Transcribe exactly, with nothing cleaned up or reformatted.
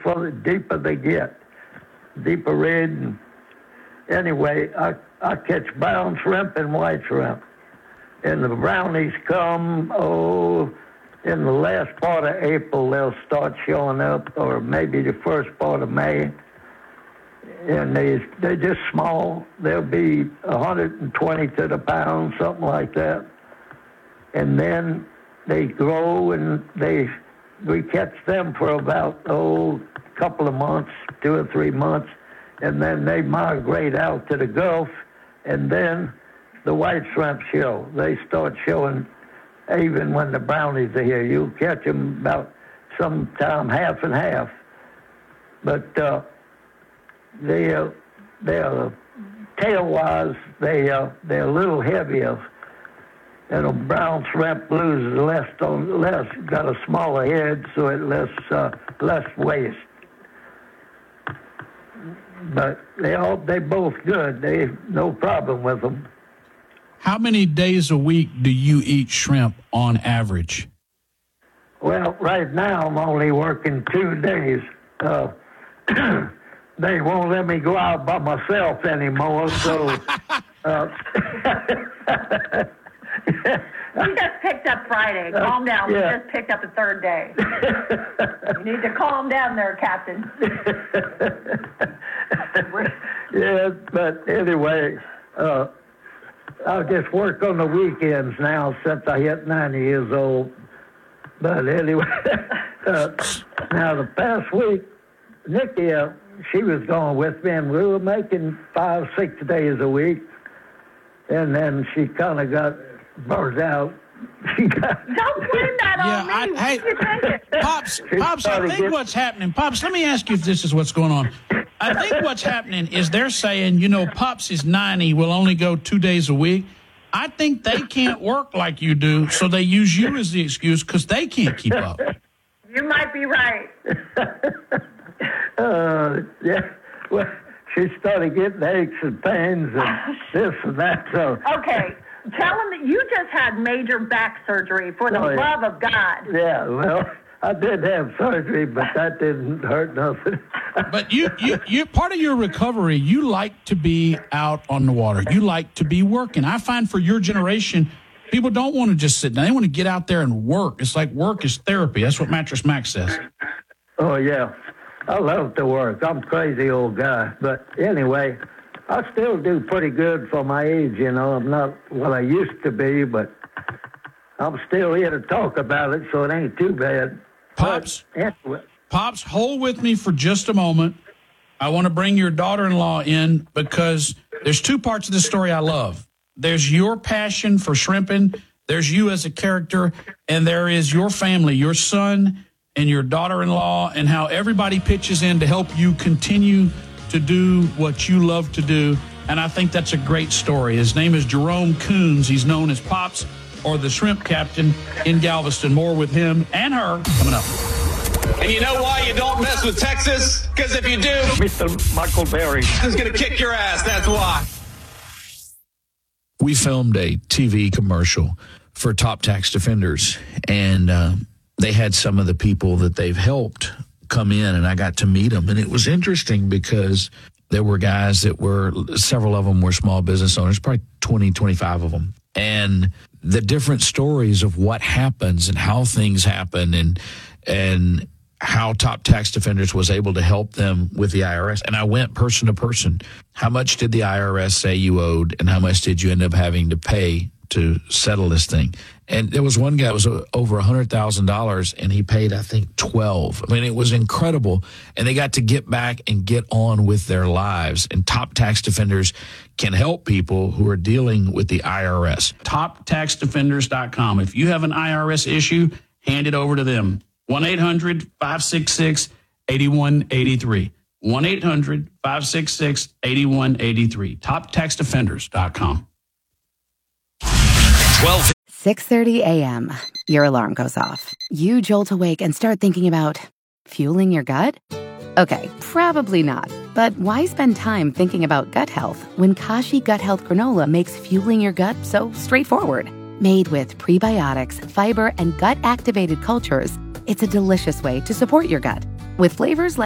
for the deeper they get, deeper red. And anyway, I, I catch brown shrimp and white shrimp. And the brownies come, oh, in the last part of April, they'll start showing up, or maybe the first part of May. And they, they're just small. They'll be one hundred twenty to the pound, something like that. And then they grow, and they we catch them for about, oh, a couple of months, two or three months. And then they migrate out to the Gulf, and then the white shrimp show. They start showing even when the brownies are here. You catch them about sometime half and half. But uh, they, uh, they're tail-wise, they, uh, they're a little heavier. And a brown shrimp loses less, on, less, got a smaller head, so it less, uh, less waste. But they all, they both good. They no problem with them. How many days a week do you eat shrimp on average? Well, right now I'm only working two days. Uh, they won't let me go out by myself anymore, so... uh, We just picked up Friday. Calm down. Yeah. We just picked up the third day. You need to calm down there, Captain. Yeah, but anyway, uh, I just work on the weekends now since I hit ninety years old. But anyway, uh, now the past week, Nikki, uh, she was going with me, and we were making five, six days a week. And then she kind of got burnt out. She got, Don't blame that Yeah, on me. I- What hey, do you think? Pops, She's Pops, I trying to think get- what's happening, Pops, let me ask you if this is what's going on. I think what's happening is they're saying, you know, Pops is ninety, will only go two days a week. I think they can't work like you do, so they use you as the excuse because they can't keep up. You might be right. uh, yeah, well, she started getting aches and pains and this and that. So Okay. Tell him that you just had major back surgery for the Oh, yeah. love of God. yeah, well, I did have surgery, but that didn't hurt nothing. But you, you, you, part of your recovery, you like to be out on the water. You like to be working. I find for your generation, people don't want to just sit down. They want to get out there and work. It's like work is therapy. That's what Mattress Mac says. Oh, yeah. I love to work. I'm a crazy old guy. But anyway, I still do pretty good for my age, you know. I'm not what I used to be, but I'm still here to talk about it, so it ain't too bad. Pops, But anyway, Pops, hold with me for just a moment. I want to bring your daughter-in-law in because there's two parts of this story I love. There's your passion for shrimping. There's you as a character. And there is your family, your son and your daughter-in-law, and how everybody pitches in to help you continue to do what you love to do. And I think that's a great story. His name is Jerome Coons. He's known as Pops or the Shrimp Captain in Galveston. More with him and her coming up. And you know why you don't mess with Texas? Because if you do, Mister Michael Berry. Texas is going to kick your ass. That's why. We filmed a T V commercial for Top Tax Defenders, and uh, they had some of the people that they've helped come in, and I got to meet them. And it was interesting because there were guys that were, several of them were small business owners, probably twenty, twenty-five of them. And the different stories of what happens and how things happen and and how Top Tax Defenders was able to help them with the I R S. And I went person to person. How much did the I R S say you owed, and how much did you end up having to pay to settle this thing? And there was one guy that was over one hundred thousand dollars, and he paid, I think, twelve. I mean, it was incredible. And they got to get back and get on with their lives. And Top Tax Defenders can help people who are dealing with the I R S. top tax defenders dot com. If you have an I R S issue, hand it over to them. one eight hundred five six six eight one eight three. one eight hundred five six six eight one eight three. top tax defenders dot com. twelve six thirty a.m. Your alarm goes off. You jolt awake and start thinking about fueling your gut? Okay, probably not. But why spend time thinking about gut health when Kashi Gut Health Granola makes fueling your gut so straightforward? Made with prebiotics, fiber, and gut-activated cultures, it's a delicious way to support your gut. With flavors like